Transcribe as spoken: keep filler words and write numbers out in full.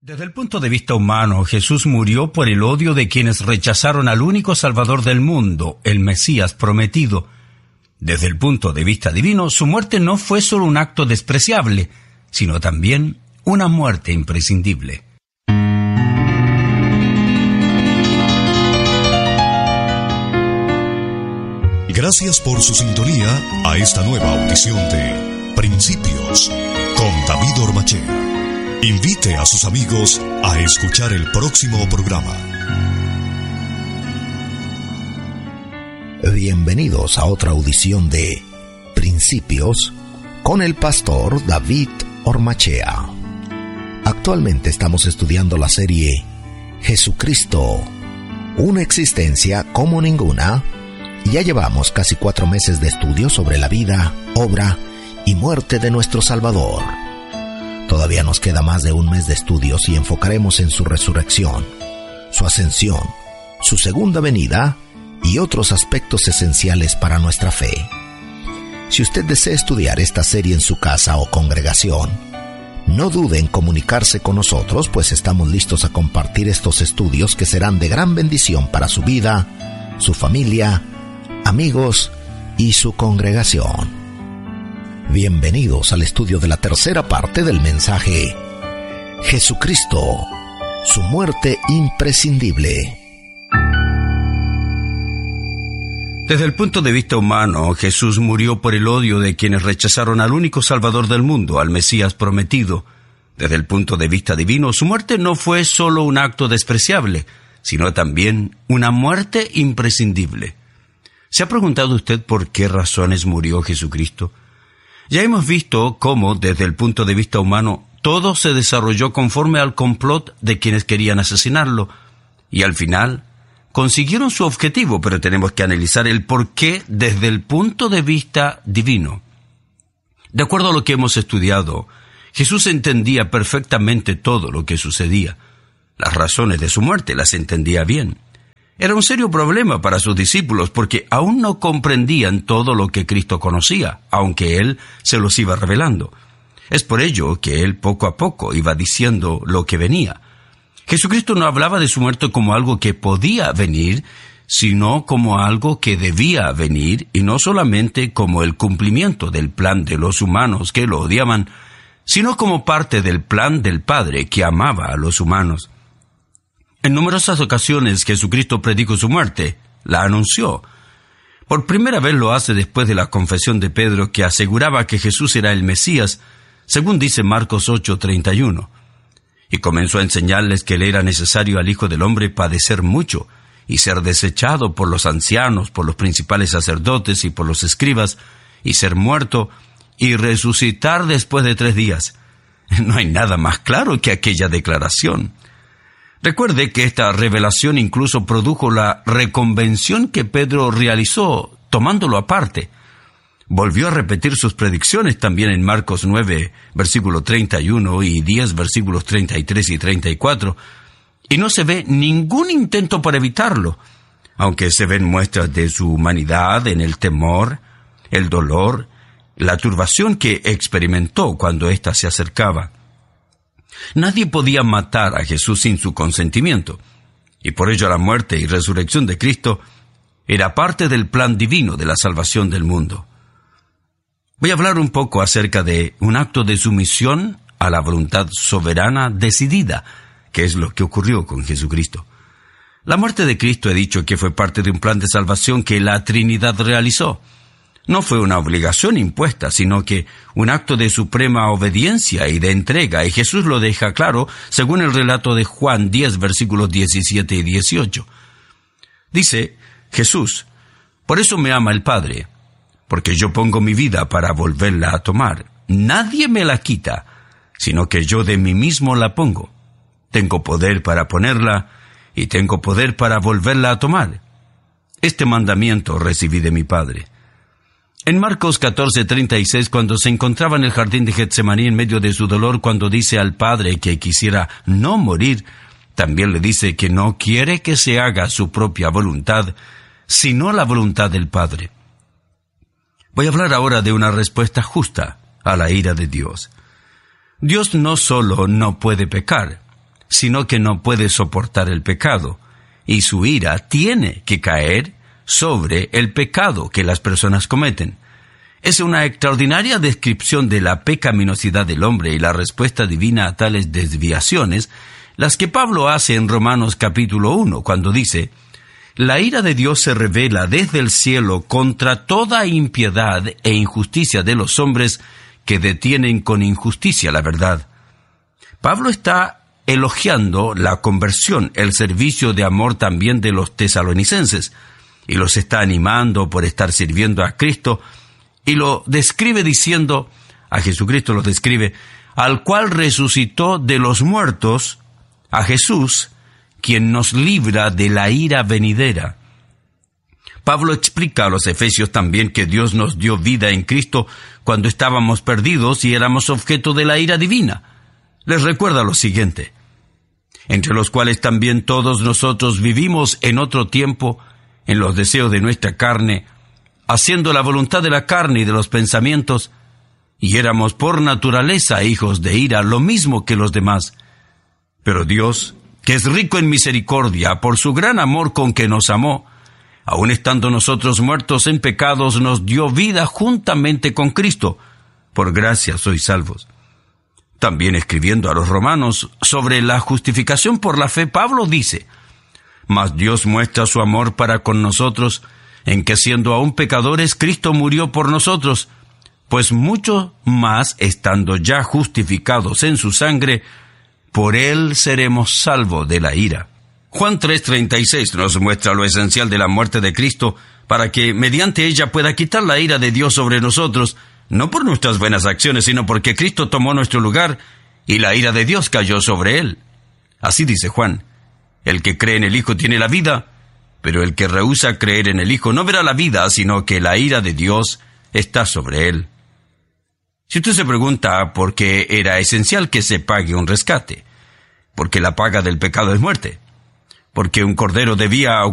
Desde el punto de vista humano, Jesús murió por el odio de quienes rechazaron al único Salvador del mundo, el Mesías prometido. Desde el punto de vista divino, su muerte no fue solo un acto despreciable, sino también una muerte imprescindible. Gracias por su sintonía a esta nueva audición de Principios con David Ormachea. Invite a sus amigos a escuchar el próximo programa. Bienvenidos a otra audición de Principios con el pastor David Ormachea. Actualmente estamos estudiando la serie Jesucristo, una existencia como ninguna, y ya llevamos casi cuatro meses de estudio sobre la vida, obra y muerte de nuestro Salvador. Todavía nos queda más de un mes de estudios y enfocaremos en su resurrección, su ascensión, su segunda venida y otros aspectos esenciales para nuestra fe. Si usted desea estudiar esta serie en su casa o congregación, no dude en comunicarse con nosotros, pues estamos listos a compartir estos estudios que serán de gran bendición para su vida, su familia, amigos y su congregación. Bienvenidos al estudio de la tercera parte del mensaje Jesucristo, su muerte imprescindible. Desde el punto de vista humano, Jesús murió por el odio de quienes rechazaron al único Salvador del mundo, al Mesías prometido. Desde el punto de vista divino, su muerte no fue solo un acto despreciable, sino también una muerte imprescindible. ¿Se ha preguntado usted por qué razones murió Jesucristo? Ya hemos visto cómo, desde el punto de vista humano, todo se desarrolló conforme al complot de quienes querían asesinarlo, y al final consiguieron su objetivo, pero tenemos que analizar el porqué desde el punto de vista divino. De acuerdo a lo que hemos estudiado, Jesús entendía perfectamente todo lo que sucedía. Las razones de su muerte las entendía bien. Era un serio problema para sus discípulos porque aún no comprendían todo lo que Cristo conocía, aunque Él se los iba revelando. Es por ello que Él poco a poco iba diciendo lo que venía. Jesucristo no hablaba de su muerte como algo que podía venir, sino como algo que debía venir, y no solamente como el cumplimiento del plan de los humanos que lo odiaban, sino como parte del plan del Padre que amaba a los humanos. En numerosas ocasiones Jesucristo predicó su muerte, la anunció. Por primera vez lo hace después de la confesión de Pedro, que aseguraba que Jesús era el Mesías, según dice Marcos ocho treinta y uno. Y comenzó a enseñarles que le era necesario al Hijo del Hombre padecer mucho, y ser desechado por los ancianos, por los principales sacerdotes y por los escribas, y ser muerto, y resucitar después de tres días. No hay nada más claro que aquella declaración. Recuerde que esta revelación incluso produjo la reconvención que Pedro realizó, tomándolo aparte. Volvió a repetir sus predicciones también en Marcos nueve, versículo treinta y uno, y diez, versículos treinta y tres y treinta y cuatro, y no se ve ningún intento para evitarlo, aunque se ven muestras de su humanidad en el temor, el dolor, la turbación que experimentó cuando ésta se acercaba. Nadie podía matar a Jesús sin su consentimiento, y por ello la muerte y resurrección de Cristo era parte del plan divino de la salvación del mundo. Voy a hablar un poco acerca de un acto de sumisión a la voluntad soberana decidida, que es lo que ocurrió con Jesucristo. La muerte de Cristo he dicho que fue parte de un plan de salvación que la Trinidad realizó. No fue una obligación impuesta, sino que un acto de suprema obediencia y de entrega, y Jesús lo deja claro según el relato de Juan diez, versículos diecisiete y dieciocho. Dice Jesús: «Por eso me ama el Padre, porque yo pongo mi vida para volverla a tomar. Nadie me la quita, sino que yo de mí mismo la pongo. Tengo poder para ponerla, y tengo poder para volverla a tomar. Este mandamiento recibí de mi Padre». En Marcos catorce treinta y seis, cuando se encontraba en el jardín de Getsemaní en medio de su dolor, cuando dice al Padre que quisiera no morir, también le dice que no quiere que se haga su propia voluntad, sino la voluntad del Padre. Voy a hablar ahora de una respuesta justa a la ira de Dios. Dios no solo no puede pecar, sino que no puede soportar el pecado, y su ira tiene que caer sobre el pecado que las personas cometen. Es una extraordinaria descripción de la pecaminosidad del hombre y la respuesta divina a tales desviaciones, las que Pablo hace en Romanos capítulo uno, cuando dice: «La ira de Dios se revela desde el cielo contra toda impiedad e injusticia de los hombres que detienen con injusticia la verdad». Pablo está elogiando la conversión, el servicio de amor también de los tesalonicenses, y los está animando por estar sirviendo a Cristo, y lo describe diciendo, a Jesucristo lo describe, al cual resucitó de los muertos, a Jesús, quien nos libra de la ira venidera. Pablo explica a los efesios también que Dios nos dio vida en Cristo cuando estábamos perdidos y éramos objeto de la ira divina. Les recuerda lo siguiente: entre los cuales también todos nosotros vivimos en otro tiempo, en los deseos de nuestra carne, haciendo la voluntad de la carne y de los pensamientos, y éramos por naturaleza hijos de ira, lo mismo que los demás. Pero Dios, que es rico en misericordia, por su gran amor con que nos amó, aun estando nosotros muertos en pecados, nos dio vida juntamente con Cristo. Por gracia sois salvos. También escribiendo a los romanos sobre la justificación por la fe, Pablo dice: «Mas Dios muestra su amor para con nosotros, en que siendo aún pecadores, Cristo murió por nosotros, pues mucho más, estando ya justificados en su sangre, por él seremos salvos de la ira». Juan tres treinta y seis nos muestra lo esencial de la muerte de Cristo, para que mediante ella pueda quitar la ira de Dios sobre nosotros, no por nuestras buenas acciones, sino porque Cristo tomó nuestro lugar y la ira de Dios cayó sobre él. Así dice Juan: «El que cree en el Hijo tiene la vida, pero el que rehúsa creer en el Hijo no verá la vida, sino que la ira de Dios está sobre él». Si usted se pregunta por qué era esencial que se pague un rescate, porque la paga del pecado es muerte, porque un cordero debía